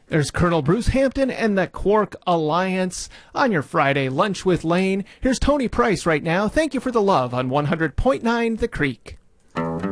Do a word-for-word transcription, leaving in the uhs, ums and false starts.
There's Colonel Bruce Hampton and the Quark Alliance on your Friday Lunch with Lane. Here's Tony Price right now. Thank you for the love on one hundred point nine The Creek.